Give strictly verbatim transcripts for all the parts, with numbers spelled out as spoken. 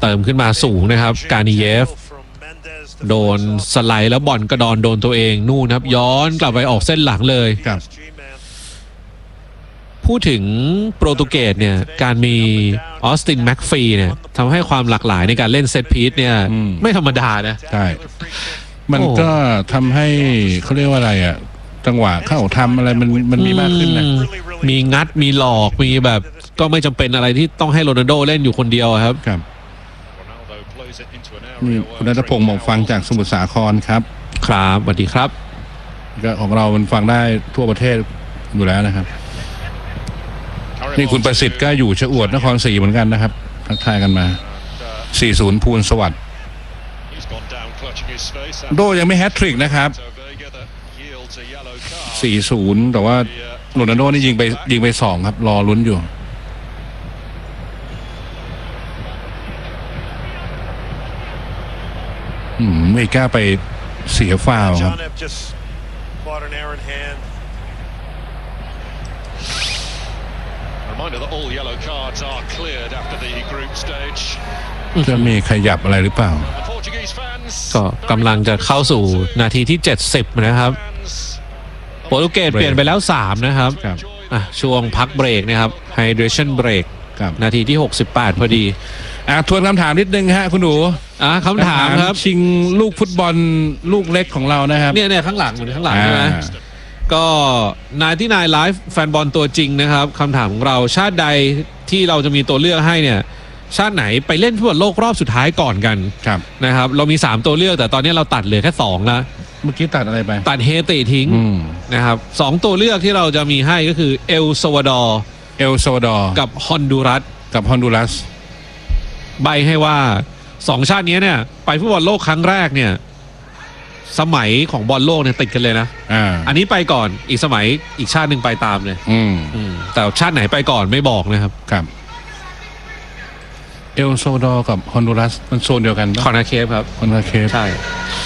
เติมขึ้นมาสูงนะครับกานิเยฟโดนสไลด์แล้วบอลกระดอนโดนตัวเองนู่นครับย้อนกลับไปออกเส้นหลังเลยครับพูดถึงโปรตุเกสเนี่ยการมีออสตินแม็กฟีเนี่ยทำให้ความหลากหลายในการเล่นเซตพีซเนี่ยไม่ธรรมดานะใช่มันก็ทำให้เขาเรียกว่าอะไรอ่ะจังหวะเข้าทำอะไรมันมันมีมากขึ้นนะมีงัดมีหลอกมีแบบก็ไม่จำเป็นอะไรที่ต้องให้โรนัลโดเล่นอยู่คนเดียวครับครับนี่คุณณัฐพงศ์บอกฟังจากสมุทรสาครครับครับสวัสดีครับก็ของเรามันฟังได้ทั่วประเทศอยู่แล้วนะครับนี่คุณประสิทธิ์ก็อยู่ชะอวดนครศรีเหมือนกันนะครับทักทายกันมาสี่ศูนย์พูนสวัสดิ์โดยังไม่แฮตทริกนะครับสี่ศูนย์แต่ว่าโรนัลโดนี่ยิงไปยิงไปสองครับรอลุ้นอยู่อืมไม่กล้าไปเสียฟาวครับจะมีขยับอะไรหรือเปล่าก็กำลังจะเข้าสู่นาทีที่เจ็ดสิบนะครับโปรตุเกสเปลี่ยนไปแล้วสามนะครับอ่ะช่วงพักเบรกนะครับ Hydration Break นาทีที่หกสิบแปดพอดีอ่ะทวนคำถามนิดนึงฮะคุณหนูอ่ะคำถามครับชิงลูกฟุตบอลลูกเล็กของเรานะครับเนี่ยเนี่ยข้างหลังเหมือนข้างหลังใช่ไหมก็นายที่นายไลฟ์แฟนบอลตัวจริงนะครับคำถามของเราชาติใดที่เราจะมีตัวเลือกให้เนี่ยชาติไหนไปเล่นฟุตบอลโลกรอบสุดท้ายก่อนกันนะครับเรามีสามตัวเลือกแต่ตอนนี้เราตัดเหลือแค่สองแล้วเมื่อกี้ตัดอะไรไปตัดเฮติทิ้งนะครับสองตัวเลือกที่เราจะมีให้ก็คือเอลซัลวาดอร์เอลซัลวาดอร์กับฮอนดูรัสกับฮอนดูรัสใบให้ว่าสองชาตินี้เนี่ยไปฟุตบอลโลกครั้งแรกเนี่ยสมัยของบอลโลกเนี่ยติดกันเลยนะอ่าอันนี้ไปก่อนอีกสมัยอีกชาติหนึ่งไปตามเลยอืมอืมแต่ชาติไหนไปก่อนไม่บอกนะครับครับเอลซัลวาดอร์กับฮอนดูรัสมันโซนเดียวกันคอนาเคฟครับคอนาเคฟใช่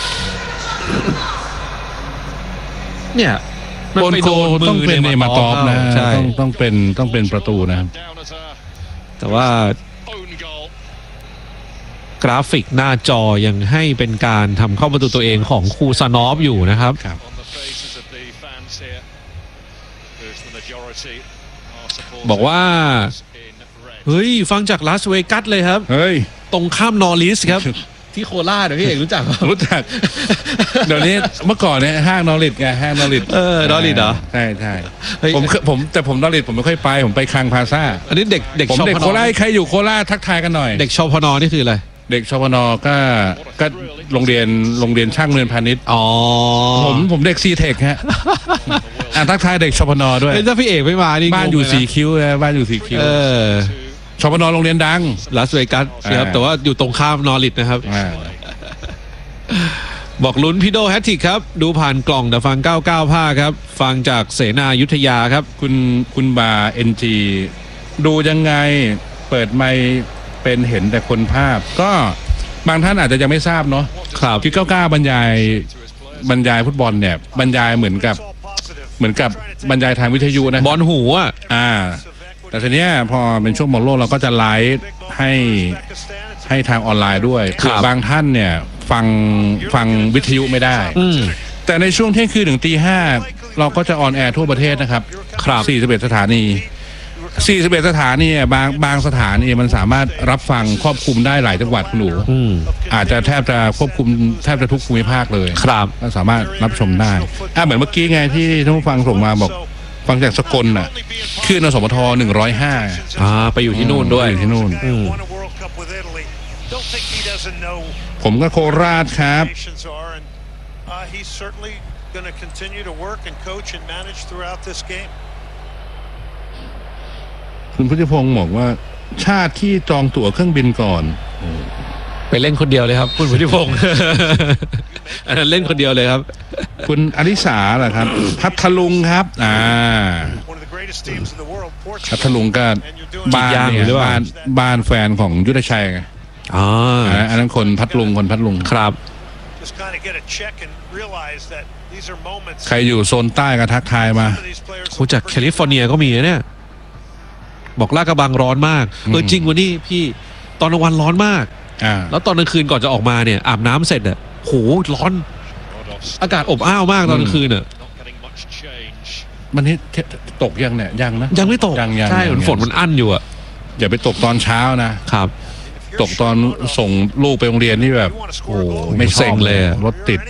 เนี่ยโกนโกต้องเป็นเนมาตอฟนะต้องต้องเป็นต้องเป็นประตูนะครับแต่ว่ากราฟิกหน้าจอยังให้เป็นการทำเข้าประตูตัวเองของคูซานอฟอยู่นะครับบอกว่าเฮ้ยฟังจากลาสเวกัสเลยครับเฮ้ยตรงข้ามนอริสครับที่โคราชเดี๋ยวพี่เอกรู้จักรู้จักเดี๋ยวนี้เมื่อก่อนเนี่ยห้างนอริสไงห้างนอริสเออนอริสเหรอใช่ใช่ผมผมแต่ผมนอริสผมไม่ค่อยไปผมไปคลังพาซ่าอันนี้เด็กเด็กผมเด็กโคราชใครอยู่โคราชทักทายกันหน่อยเด็กชพนนี่คืออะไรเด็กชพนก็ก็โรงเรียนโรงเรียนช่างเนินพาณิชย์อ๋อผมผมเด็กซีเทคฮะอ่าทักทายเด็กชพนด้วยถ้าพี่เอกไม่มานี่บ้านอยู่สี่คิ้วนะบ้านอยู่สี่คิ้วชพนโรงเรียนดังลาสเวกัสครับแต่ว่าอยู่ตรงข้ามนอริสนะครับบอกลุ้นพี่โดแฮตทริกครับดูผ่านกล่องแต่ฟังเก้าสิบเก้าภาคครับฟังจากเสนายุทธยาครับคุณคุณบาเอ็นจีดูยังไงเปิดไมค์เป็นเห็นแต่คนภาพก็บางท่านอาจจะยังไม่ทราบเนาะครับที่เก้าสิบเก้าบรรยายบรรยายฟุตบอลเนี่ยบรรยายเหมือนกับเหมือนกับบรรยายทางวิทยุนะบอลหูอ่ะอ่าแต่ทีเนี้ยพอเป็นช่วงบอลโลกเราก็จะไลฟ์ให้ให้ทางออนไลน์ด้วยคือบางท่านเนี่ยฟังฟังวิทยุไม่ได้แต่ในช่วงเที่ยงคืนถึงตีห้าเราก็จะออนแอร์ทั่วประเทศนะครับครับสี่สิบเอ็ดสถานีสี่สิบเอ็ดสถานีบางบางสถานีมันสามารถรับฟังครอบคลุมได้หลายจังหวัดหนูอาจจะแทบจะควบคุมแทบจะทุกภูมิภาคเลยครับก็สามารถรับชมได้อ่าเหมือนเมื่อกี้ไงที่ท่านผู้ฟังส่งมาบอกฟังจากสกลน่ะขึ้นนสมทหนึ่งร้อยห้าอ่าไปอยู่ที่นู่นด้วยที่นู่นผมก็โคราชครับคุณพุทธิพงศ์บอกว่าชาติที่จองตั๋วเครื่องบินก่อนไปเล่นคนเดียวเลยครับคุณพุทธิพงศ์อันนั้นเล่นคนเดียวเลยครับคุณอริสาเหรอครับพัทลุงครับอ่าพัทลุงก็บ้านเนี่ยบ้านบ้านแฟนของยุทธชัยไงอ๋ออันนั้นคนพัทลุงคนพัทลุงครับใครอยู่โซนใต้ก็ทักทายมาคุณจากแคลิฟอร์เนียก็มีเนี่ยบอกลาดกระบังร้อนมากเออจริงวันนี้พี่ตอนกลางวันร้อนมากแล้วตอนกลางคืนก่อนจะออกมาเนี่ยอาบน้ำเสร็จอ่ะโหร้อนอากาศอบอ้าวมากตอนกลางคืนอ่ะมันนี่ตกยังเนี่ยยังนะยังไม่ตกใช่ฝนมันอั้นอยู่อ่ะอย่าไปตกตอนเช้านะครับตกตอนส่งลูกไปโรงเรียนนี่แบบโอ้ไม่เซ็งเลยรถติด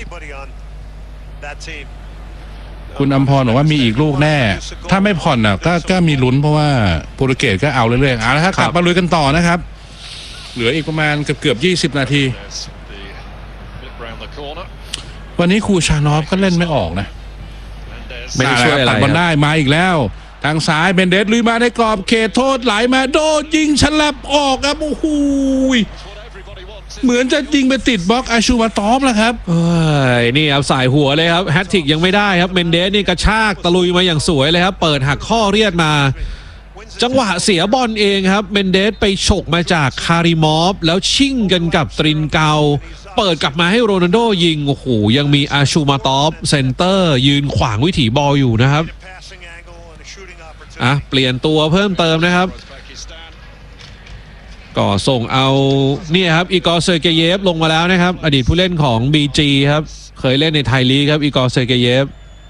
คุณอัมพรบอกว่ามีอีกลูกแน่ถ้าไม่ผ่อนอ่ะก็ก็มีลุ้นเพราะว่าโปรตุเกสก็เอาเรื่อยๆเอาละครับกลับมาลุยกันต่อนะครับเหลืออีกประมาณเกือบเกือบยี่สิบนาทีวันนี้ครูชานอฟก็เล่นไม่ออกนะไม่ได้ช่วยอะไรตัดบอลได้มาอีกแล้วทางซ้ายเบนเดสลุยมาในกรอบเขตโทษไหลมาโดนยิงฉลับออกครับโอ้โหเหมือนจะยิงไปติดบล็อกอาชูมาตอฟแล้วครับเอ้ยนี่ครับสายหัวเลยครับแฮตทริกยังไม่ได้ครับเมนเดสนี่กระชากตะลุยมาอย่างสวยเลยครับเปิดหักข้อเรียดมาจังหวะเสียบอลเองครับเมนเดสไปฉกมาจากคาริมอฟแล้วชิ่งกันกับตรินเกาเปิดกลับมาให้โรนัลโดยิงโอ้โหยังมีอาชูมาตอฟเซนเตอร์ยืนขวางวิถีบอลอยู่นะครับอ่ะเปลี่ยนตัวเพิ่มเติมนะครับก็ส่งเอาเนี่ยครับอีกอร์เซอร์เกเยฟลงมาแล้วนะครับอดีตผู้เล่นของ บี จี ครับเคยเล่นในไทยลีกครับอีกอร์เซอร์เกเยฟ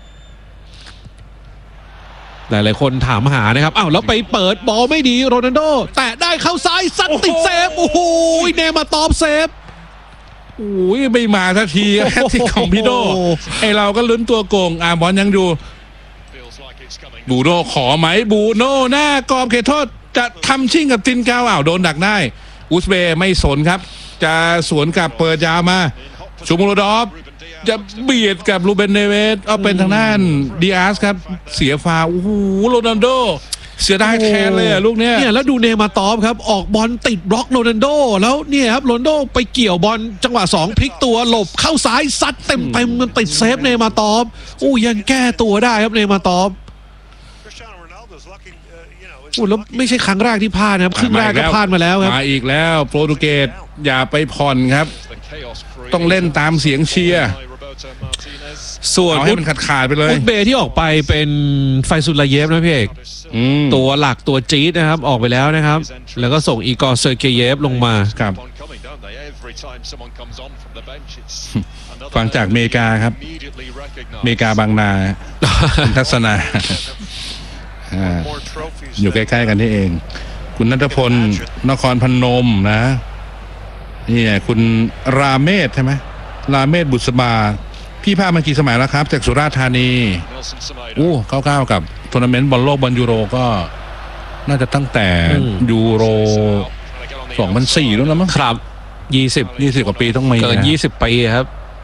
หลายๆคนถามหานะครับอ้าวแล้วไปเปิดบอลไม่ดีโรนัลโดแตะได้เข้าซ้ายซัดติดเซฟโอ้โหเนมาตอฟเซฟโอ้ยไม่มาทันทีแฮตทริกของพี่โดไอเราก็ลุ้นตัวโกงอาบอลยังดูบูโน่ขอไหมบูโน่หน้ากรอบเขตโทษจะทำชิ่งกับตินกาวอ้าวโดนดักได้อุซเบย์ไม่สนครับจะสวนกับเปิดยาวมาชูมูโรดอฟจะเบียดกับลูเบนเนเวสเอาเป็นทางด้านดิอาสครับเสียฟาวโอ้โหโรนัลโดเสียดายแทนเลยลูกเนี้ยเนี่ยแล้วดูเนมาตอฟครับออกบอลติดบล็อกโรนัลโดแล้วเนี่ยครับโรนัลโดไปเกี่ยวบอลจังหวะสองพลิกตัวหลบเข้าซ้ายซัดเต็มเต็มมันติดเซฟเนมาตอฟอู้ยังแก้ตัวได้ครับเนมาตอฟอู้แล้วไม่ใช่ครั้งแรกที่พลาดนะครับครึ่งแรกก็พลาดมาแล้วครับมาอีกแล้วโปรตุเกสอย่าไปผ่อนครับต้องเล่นตามเสียงเชียร์ส่วนให้มันขาดขาดไปเลยอุซเบย์ที่ออกไปเป็นไฟซุลลาเยฟนะพี่เอกตัวหลักตัวจี๊ดนะครับออกไปแล้วนะครับแล้วก็ส่งอีกอร์เซอร์เกเยฟลงมาครับฟังจากเมกาครับเมกาบางนาทัศนาอยู่ใกล้ๆกันนี่เองคุณณัฐพลนครพนมนะนี่คุณราเมศใช่ไหมราเมศบุษบาพี่พามากี่สมัยแล้วครับจากสุราษฎร์ธานีอู้เก้าเก้ากับทัวร์นาเมนต์บอลโลกบอลยูโรก็น่าจะตั้งแต่ยูโรสองพันสี่แล้วมั้งครับยี่สิบยี่สิบกว่าปีต้องมีเกินยี่สิบปีครับ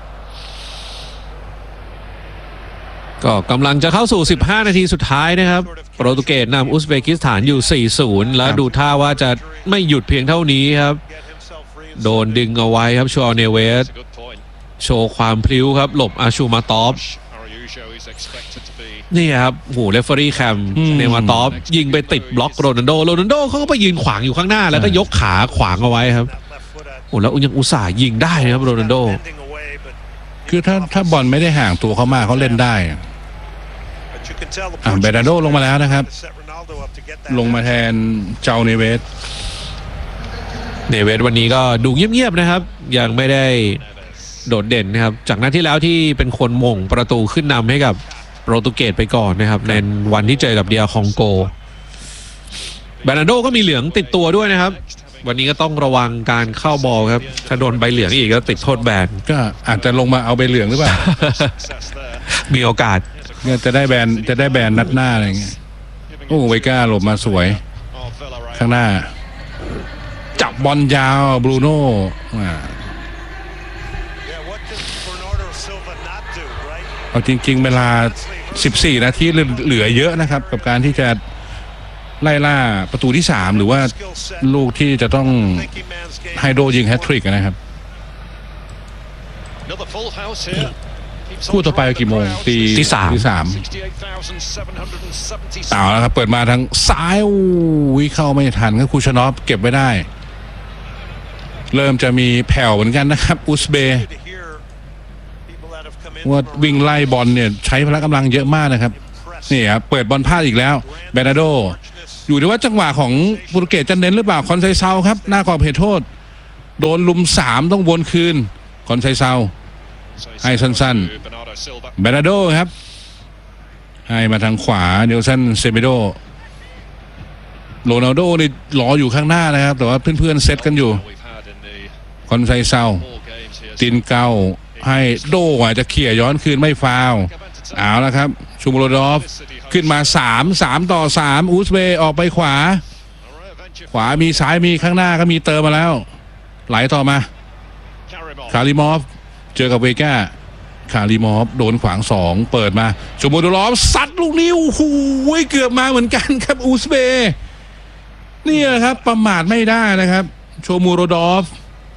ก็กำลังจะเข้าสู่สิบห้านาทีสุดท้ายนะครับโปรตุเกสนำอุซเบกิสถานอยู่ สี่ศูนย์ แล้วดูท่าว่าจะไม่หยุดเพียงเท่านี้ครับโดนดึงเอาไว้ครับชัวเนเวสโชว์ความพลิ้วครับหลบอาชูมาตอฟนี่ครับโหเรฟเฟอรี่แคมเนมาตอฟยิงไปติดบล็อกโรนัลโดโรนัลโดเขาก็ไปยืนขวางอยู่ข้างหน้าแล้วก็ยกขาขวางเอาไว้ครับโอ้แล้วยังอุตส่าห์ยิงได้นะครับโรนัลโดคือถ้าถ้าบอลไม่ได้ห่างตัวเขามาเขาเล่นได้อ่าเบรนาโดลงมาแล้วนะครับลงมาแทนเจ้าเนเวสเนเวสวันนี้ก็ดูเงียบๆนะครับยังไม่ได้โดดเด่นนะครับจากนัดที่แล้วที่เป็นคนมงประตูขึ้นนำให้กับโปรตุเกสไปก่อนนะครับในวันที่เจอกับเดียคองโกเบรนาโดก็มีเหลืองติดตัวด้วยนะครับวันนี้ก็ต้องระวังการเข้าบอลครับถ้าโดนใบเหลืองอีกก็ติดโทษแบนก็อาจจะลงมาเอาใบเหลืองหรือเปล่ามีโอกาสเนี่ยจะได้แบนจะได้แบนนัดหน้าอะไรเงี้ยโอ้ไวก้าหลบมาสวยข้างหน้าจับบอลยาวบรูโน่เอาจริงๆเวลาสิบสี่นาทีเหลือเยอะนะครับกับการที่จะไล่ล่าประตูที่สามหรือว่าลูกที่จะต้องไฮโดยิงแฮตทริกนะครับคู่ต่อไปกี่โมงตีที่สามที่สามเอาแล้วครับเปิดมาทางซ้ายอุ้ยเข้าไม่ทันก็คูชานอฟเก็บไว้ได้เริ่มจะมีแผ่วเหมือนกันนะครับอุซเบย์ว่าวิ่งไล่บอลเนี่ยใช้พละกำลังเยอะมากนะครับนี่ครับเปิดบอลพลาดอีกแล้วเบรนาโดอยู่ที่ว่าจังหวะของโปรตุเกสจะเน้นหรือเปล่าคอนไซเซาครับหน้ากรอบเขตโทษโดนลุมสามต้องวนคืนคอนไซเซาให้สั้นๆเบรนาโดครับให้มาทางขวาเนลสันเซเมโดโรนัลโดนี่รออยู่ข้างหน้านะครับแต่ว่าเพื่อนๆเซตกันอยู่คอนไซเซาตินเกาให้โดอาจจะเขี่ยย้อนคืนไม่ฟาวเอาแล้วครับชูโมโรดอฟขึ้นมาสาม สามต่อสามอูซเบย์ออกไปขวาขวามีซ้ายมีข้างหน้าก็มีเติมมาแล้วไหลต่อมาคาริมอฟเจอกับเวก้าคาริมอฟโดนขวางสองเปิดมาชูโมโรดอฟซัดลูกนี้โอ้โหเกือบมาเหมือนกันครับอูซเบย์นี่แหละครับประมาทไม่ได้นะครับโชมูโรดอฟ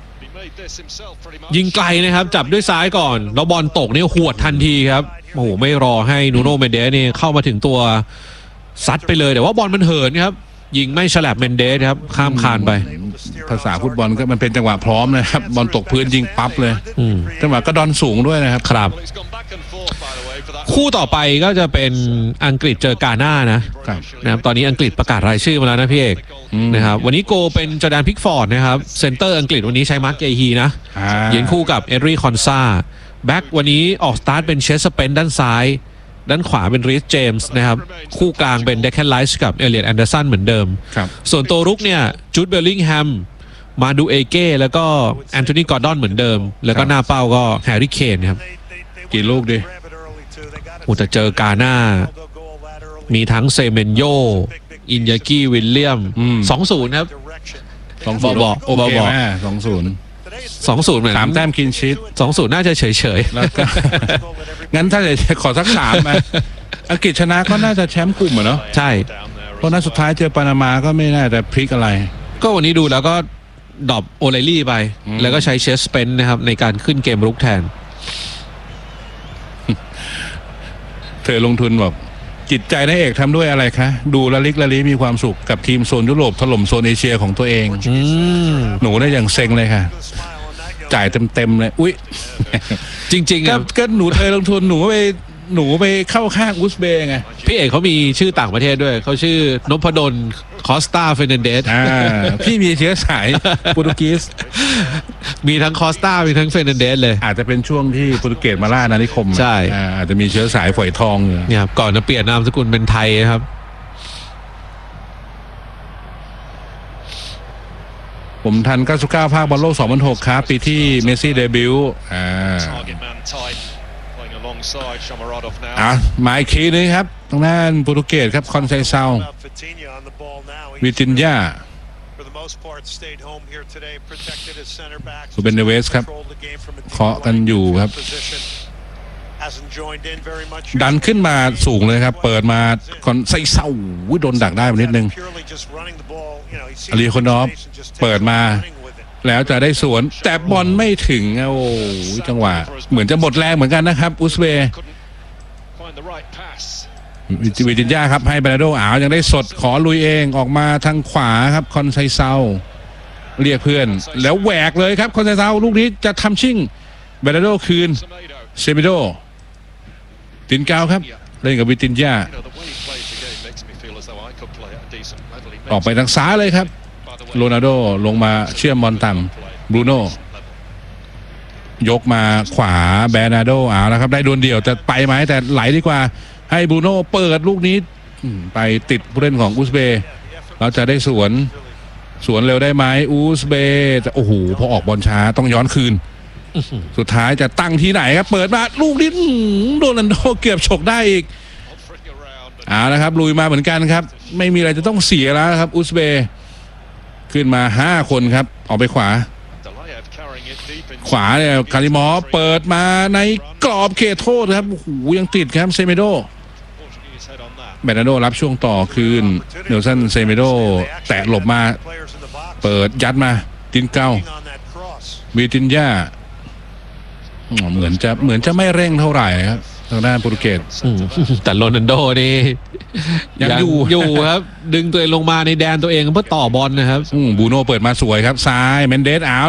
ยิงไกลนะครับจับด้วยซ้ายก่อนแล้วบอลตกนี่หวดทันทีครับโอ้โหไม่รอให้นูโน่เมนเดสนี่เข้ามาถึงตัวซัดไปเลยแต่ว่าบอลมันเหินครับยิงไม่ฉลับเมนเดสครับข้ามคานไปภาษาฟุตบอลก็มันเป็นจังหวะพร้อมนะครับบอลตกพื้นยิงปั๊บเลยจังหวะก็ดอนสูงด้วยนะครับครับคู่ต่อไปก็จะเป็นอังกฤษเจอกาน่านะนะครับตอนนี้อังกฤษประกาศรายชื่อมาแล้วนะพี่เอกนะครับวันนี้โกเป็นจอร์แดนพิกฟอร์ดนะครับเซนเตอร์อังกฤษวันนี้ใช้มาร์คเกฮีนะยืนคู่กับเอดรีคอนซาแบ็กวันนี้ออกสตาร์ทเป็นเชสสเปนด้านซ้ายด้านขวาเป็นรีสเจมส์นะครับคู่กลางเป็นเดคแคนไลส์กับเอเลียตแอนเดอร์สันเหมือนเดิมส่วนตัวรุกเนี่ยจูดเบลลิงแฮมมาดูเอเก้แล้วก็แอนโทนีกอร์ดอนเหมือนเดิมแล้วก็หน้าเป้าก็แฮร์รี่เคนครับกี่ลูกดิอุตเจอกาน่ามีทั้งเซเมนโยอินยากิวิลเลียม สองศูนย์ ครับสองศูนย์บอกโอเคไหมสองศูนย์สองศูนย์เหมือนสามแต้มคินชิตสองศูนย์น่าจะเฉยเฉยแล้วก็งั้นถ้าจะขอสักสามไหมอังกฤษชนะก็น่าจะแชมป์กลุ่มอ่ะเนาะใช่เพราะนัดสุดท้ายเจอปานามาก็ไม่น่าจะพลิกอะไรก็วันนี้ดูแล้วก็ดรอปโอเลลี่ไปแล้วก็ใช้เชสเปนนะครับในการขึ้นเกมรุกแทนเธอลงทุนแบบจิตใจนายเอกทำด้วยอะไรคะดูละลิกละลีมีความสุขกับทีมโซนยุโรปถล่มโซนเอเชียของตัวเองหนูได้อย่างเซ็งเลยค่ะจ่ายเต็มๆเลยอุ๊ยจริงๆก็หนูเธอลงทุนหนูไปหนูไปเข้าข้างอุซเบย์ไงพี่เอกเขามีชื่อต่างประเทศด้วยเขาชื่อนพดลคอสตาเฟรนันเดสพี่มีเชื้อสายโปรตุเกสมีทั้งคอสตามีทั้งเฟรนันเดสเลยอาจจะเป็นช่วงที่โปรตุเกสมาล่าอาณานิคมใช่อาจจะมีเชื้อสายฝอยทองเนี่ยครับก่อนจะเปลี่ยนนามสกุลเป็นไทยครับผมทันเก้าสิบเก้าภาคบอลโลกสองพันหกครับปีที่เมสซี่เดบิวต์อ่าอ่ะมาอีกทีนึงครับตรงนั้นโปรตุเกสครับคอนไซเซาวิตินยาซูเบนเดเวสครับเคาะกันอยู่ครับดันขึ้นมาสูงเลยครับเปิดมาคอนไซเซาโดนดักได้มานิดนึงอารีโคนอฟเปิดมาแล้วจะได้สวนแต่บอลไม่ถึงโอ้จังหวะเหมือนจะหมดแรงเหมือนกันนะครับอุซเบย์วิจินยาครับให้เบรนาโดอ้าวยังได้สดขอลุยเองออกมาทางขวาครับคอนไซเซาเรียกเพื่อนแล้วแหวกเลยครับคอนไซเซาลูกนี้จะทำชิ่งเบรนาโดคืนเซมิโดตินกาวครับเล่นกับวิตินยาออกไปทางซ้ายเลยครับโรนัลโดลงมาเชื่อมบอลต่ำบรูโน่ยกมาขวาเบรนาโดเอาแล้วครับได้ดวลเดี่ยวจะไปไหมแต่ไหลดีกว่าให้บรูโน่เปิดลูกนี้ไปติดผู้เล่นของอุซเบย์เราจะได้สวนสวนเร็วได้ไหมอุซเบย์แต่โอ้โหพอออกบอลช้าต้องย้อนคืนสุดท้ายจะตั้งที่ไหนครับเปิดมาลูกนี้โรนัลโดเกือบฉกได้อีกเอาละครับลุยมาเหมือนกันครับไม่มีอะไรจะต้องเสียแล้วครับอุซเบย์ขึ้นมาห้าคนครับออกไปขวาขวาเนี่ยคาริมอฟเปิดมาในกรอบเขตโทษครับโอ้โหยังติดครับเซเมโดเบรนาโดรับช่วงต่อคืนเนลสันเซเมโดแตะหลบมาเปิดยัดมาตินเก้าวิตินยาเหมือนจะเหมือนจะไม่เร่งเท่าไหร่ครับทางด้านโปรตุเกสแต่โรนัลโดนี่ยังอยู่อยู่ครับดึงตัวเองลงมาในแดนตัวเองเพื่อต่อบอลนะครับบูโน่เปิดมาสวยครับซ้ายเมนเดสอ้าว